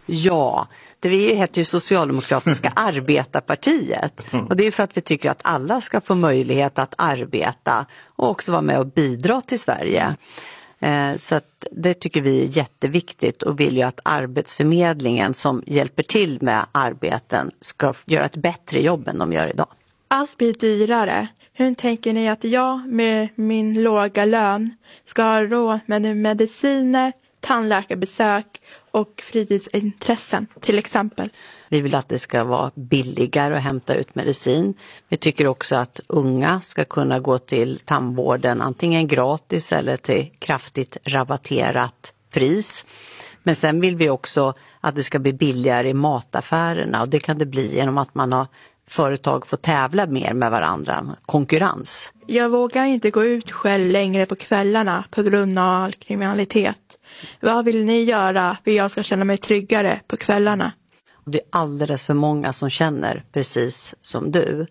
Ja, vi heter ju Socialdemokratiska arbetarpartiet och det är för att vi tycker att alla ska få möjlighet att arbeta och också vara med och bidra till Sverige. Så att det tycker vi är jätteviktigt och vill ju att Arbetsförmedlingen som hjälper till med arbeten ska göra ett bättre jobb än de gör idag. Allt blir dyrare. Hur tänker ni att jag med min låga lön ska ha råd med mediciner, tandläkarbesök och fritidsintressen till exempel? Vi vill att det ska vara billigare att hämta ut medicin. Vi tycker också att unga ska kunna gå till tandvården antingen gratis eller till kraftigt rabatterat pris. Men sen vill vi också att det ska bli billigare i mataffärerna och det kan det bli genom att man har företag får tävla mer med varandra, konkurrens. Jag vågar inte gå ut själv längre på kvällarna på grund av kriminalitet. Vad vill ni göra för att jag ska känna mig tryggare på kvällarna? Det är alldeles för många som känner precis som du.